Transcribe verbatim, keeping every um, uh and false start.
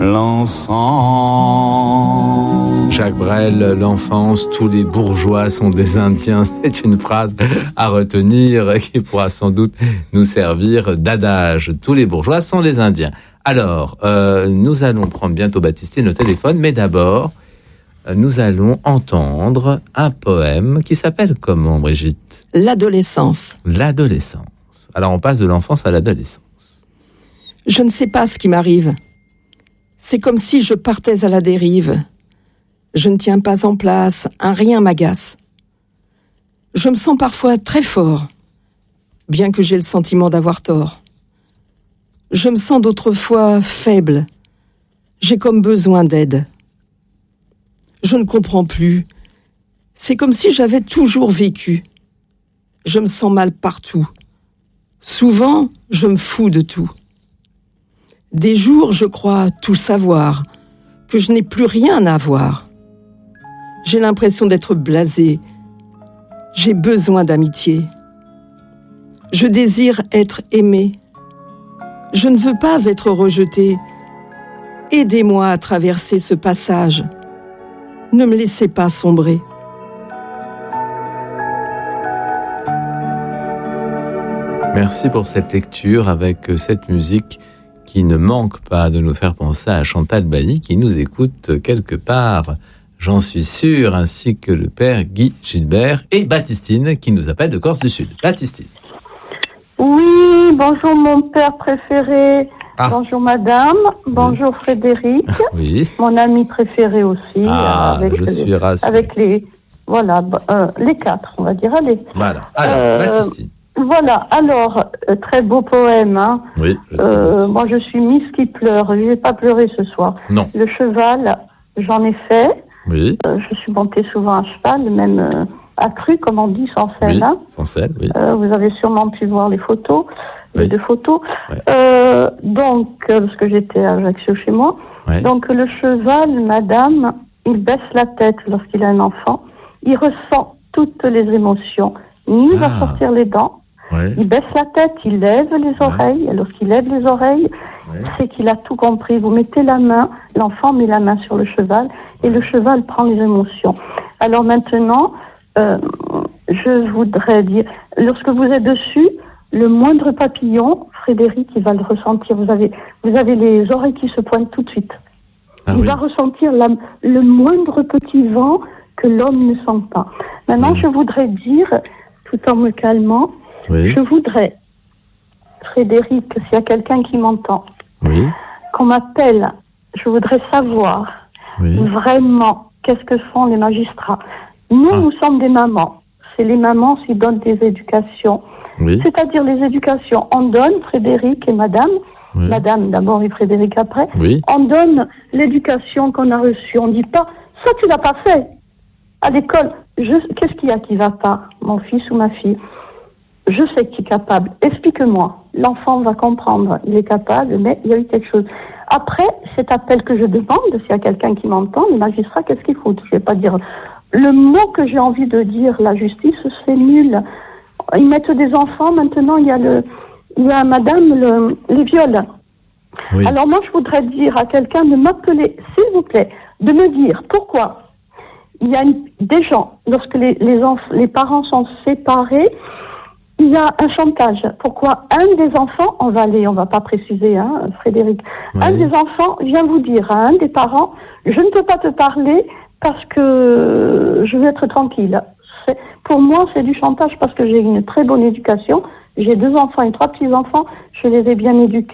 l'enfant. Jacques Brel, l'enfance, tous les bourgeois sont des Indiens. C'est une phrase à retenir qui pourra sans doute nous servir d'adage. Tous les bourgeois sont des Indiens. Alors, euh, nous allons prendre bientôt Baptistine au téléphone, mais d'abord, nous allons entendre un poème qui s'appelle comment, Brigitte ? L'adolescence. L'adolescence. Alors, on passe de l'enfance à l'adolescence. Je ne sais pas ce qui m'arrive. C'est comme si je partais à la dérive. Je ne tiens pas en place, un rien m'agace. Je me sens parfois très fort, bien que j'ai le sentiment d'avoir tort. Je me sens d'autres fois faible. J'ai comme besoin d'aide. Je ne comprends plus. C'est comme si j'avais toujours vécu. Je me sens mal partout. Souvent, je me fous de tout. Des jours, je crois tout savoir, que je n'ai plus rien à voir. J'ai l'impression d'être blasé. J'ai besoin d'amitié. Je désire être aimé. Je ne veux pas être rejeté. Aidez-moi à traverser ce passage. Ne me laissez pas sombrer. Merci pour cette lecture avec cette musique qui ne manque pas de nous faire penser à Chantal Bailly qui nous écoute quelque part, j'en suis sûr, ainsi que le père Guy Gilbert et Baptistine qui nous appelle de Corse du Sud. Baptistine. Oui, bonjour mon père préféré. Ah. Bonjour madame, bonjour oui. Frédéric, oui. Mon ami préféré aussi. Ah, avec je les, suis rassuré. Avec les, voilà, euh, les quatre, on va dire, allez. Voilà, alors, euh, Baptistine. Voilà, alors, euh, très beau poème, hein. Oui, je euh, moi je suis Miss qui pleure, je vais pas pleurer ce soir. Non. Le cheval, j'en ai fait. Oui. Euh, je suis montée souvent à cheval, même euh, accru, comme on dit, sans selle. Oui, hein. sans selle, oui. Euh, vous avez sûrement pu voir les photos. Oui. De photos. Ouais. Euh, donc, euh, parce que j'étais à Ajaccio chez moi. Ouais. Donc, le cheval, madame, il baisse la tête lorsqu'il a un enfant. Il ressent toutes les émotions. Il Ah. va sortir les dents. Ouais. Il baisse la tête, il lève les oreilles. Et lorsqu'il lève les oreilles, ouais. c'est qu'il a tout compris. Vous mettez la main, l'enfant met la main sur le cheval et le cheval prend les émotions. Alors maintenant, euh, je voudrais dire, lorsque vous êtes dessus, le moindre papillon, Frédéric, il va le ressentir. Vous avez, vous avez les oreilles qui se pointent tout de suite. Ah, il oui. va ressentir la, le moindre petit vent que l'homme ne sent pas. Maintenant, oui. je voudrais dire, tout en me calmant, oui. je voudrais, Frédéric, s'il y a quelqu'un qui m'entend, oui. qu'on m'appelle, je voudrais savoir oui. vraiment qu'est-ce que font les magistrats. Nous, ah. nous sommes des mamans. C'est les mamans qui donnent des éducations. Oui. C'est-à-dire les éducations. On donne, Frédéric et madame, oui. madame d'abord et Frédéric après, oui. on donne l'éducation qu'on a reçue. On ne dit pas, ça tu l'as pas fait. À l'école, je, qu'est-ce qu'il y a qui va pas, mon fils ou ma fille? Je sais qu'il est capable. Explique-moi. L'enfant va comprendre. Il est capable, mais il y a eu quelque chose. Après, cet appel que je demande, s'il y a quelqu'un qui m'entend, les magistrats, qu'est-ce qu'ils foutent? Je vais pas dire. Le mot que j'ai envie de dire, la justice, c'est nul. Ils mettent des enfants, maintenant il y a le, il y a madame, le, les viols. Oui. Alors moi je voudrais dire à quelqu'un de m'appeler, s'il vous plaît, de me dire pourquoi il y a une, des gens, lorsque les, les, enf- les parents sont séparés, il y a un chantage. Pourquoi un des enfants, on va aller, on va pas préciser, hein, Frédéric, oui. un des enfants vient vous dire à un des parents, je ne peux pas te parler parce que je veux être tranquille. C'est, pour moi, c'est du chantage parce que j'ai une très bonne éducation. J'ai deux enfants et trois petits-enfants. Je les ai bien éduqués.